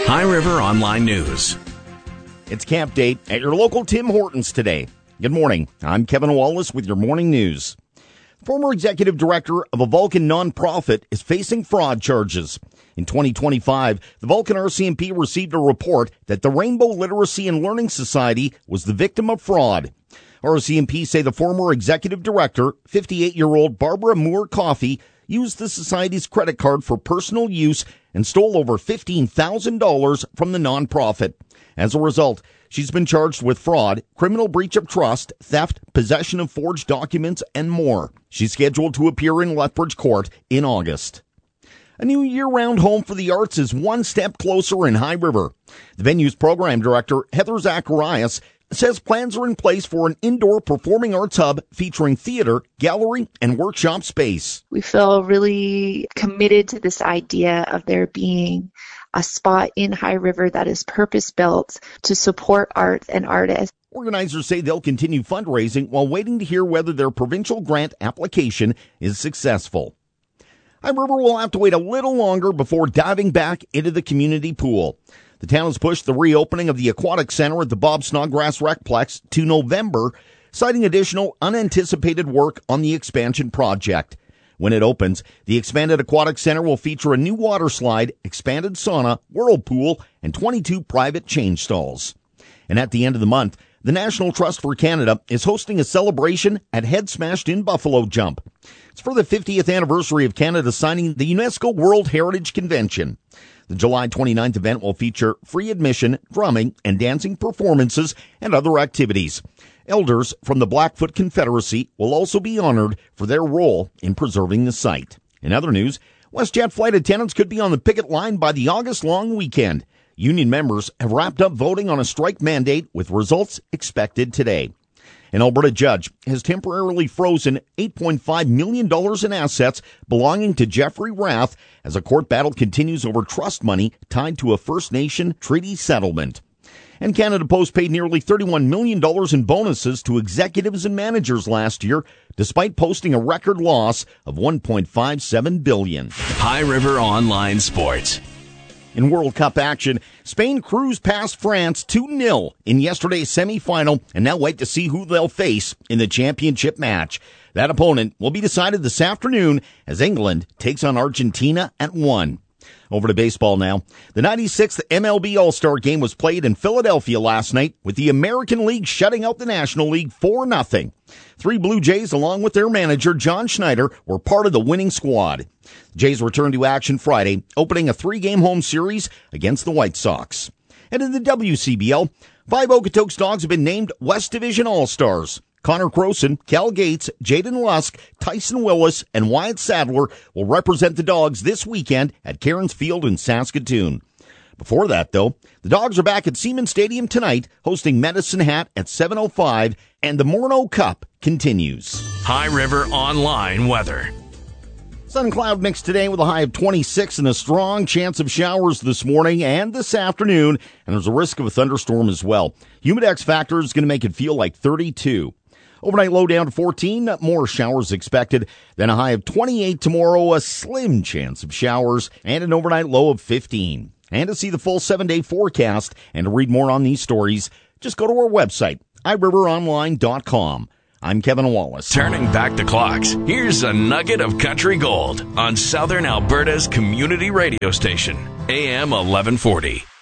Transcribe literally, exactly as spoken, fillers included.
High River Online News. It's camp date at your local Tim Hortons today. Good morning. I'm Kevin Wallace with your morning news. Former executive director of a Vulcan nonprofit is facing fraud charges. In twenty twenty-five, the Vulcan R C M P received a report that the Rainbow Literacy and Learning Society was the victim of fraud. R C M P say the former executive director, fifty-eight-year-old Barbara Moore Coffey, used the society's credit card for personal use and stole over fifteen thousand dollars from the nonprofit. As a result, she's been charged with fraud, criminal breach of trust, theft, possession of forged documents, and more. She's scheduled to appear in Lethbridge Court in August. A new year-round home for the arts is one step closer in High River. The venue's program director, Heather Zacharias, says plans are in place for an indoor performing arts hub featuring theater, gallery, and workshop space. We feel really committed to this idea of there being a spot in High River that is purpose-built to support art and artists. Organizers say they'll continue fundraising while waiting to hear whether their provincial grant application is successful. High River will have to wait a little longer before diving back into the community pool. The town has pushed the reopening of the Aquatic Center at the Bob Snodgrass Recplex to November, citing additional unanticipated work on the expansion project. When it opens, the expanded Aquatic Center will feature a new water slide, expanded sauna, whirlpool, and twenty-two private change stalls. And at the end of the month, the National Trust for Canada is hosting a celebration at Head Smashed in Buffalo Jump. It's for the fiftieth anniversary of Canada signing the UNESCO World Heritage Convention. The July twenty-ninth event will feature free admission, drumming, and dancing performances and other activities. Elders from the Blackfoot Confederacy will also be honored for their role in preserving the site. In other news, WestJet flight attendants could be on the picket line by the August long weekend. Union members have wrapped up voting on a strike mandate with results expected today. An Alberta judge has temporarily frozen eight point five million dollars in assets belonging to Jeffrey Rath as a court battle continues over trust money tied to a First Nation treaty settlement. And Canada Post paid nearly thirty-one million dollars in bonuses to executives and managers last year, despite posting a record loss of one point five seven billion dollars. High River Online Sports. In World Cup action, Spain cruised past France two nil in yesterday's semifinal and now wait to see who they'll face in the championship match. That opponent will be decided this afternoon as England takes on Argentina at one. Over to baseball now. The ninety-sixth M L B All-Star Game was played in Philadelphia last night with the American League shutting out the National League four nothing. Three Blue Jays, along with their manager, John Schneider, were part of the winning squad. The Jays returned to action Friday, opening a three-game home series against the White Sox. And in the W C B L, five Okotoks dogs have been named West Division All-Stars. Connor Croson, Cal Gates, Jaden Lusk, Tyson Willis, and Wyatt Sadler will represent the Dogs this weekend at Cairns Field in Saskatoon. Before that, though, the Dogs are back at Seaman Stadium tonight, hosting Medicine Hat at seven oh five, and the Morneau Cup continues. High River Online weather. Sun and cloud mix today with a high of twenty-six and a strong chance of showers this morning and this afternoon, and there's a risk of a thunderstorm as well. Humidex factor is going to make it feel like thirty-two. Overnight low down to fourteen, more showers expected, then a high of twenty-eight tomorrow, a slim chance of showers, and an overnight low of fifteen. And to see the full seven-day forecast and to read more on these stories, just go to our website, i river online dot com. I'm Kevin Wallace. Turning back the clocks, here's a nugget of country gold on Southern Alberta's community radio station, A M eleven forty.